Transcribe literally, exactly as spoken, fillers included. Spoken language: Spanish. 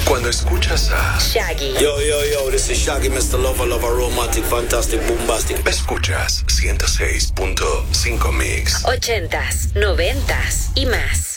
Cuando escuchas a Shaggy. Yo, yo, yo, this is Shaggy, mister Lover, Lover, Romantic, Fantastic, Bombastic. escuchas ciento seis punto cinco Mix. Ochentas, noventas y más.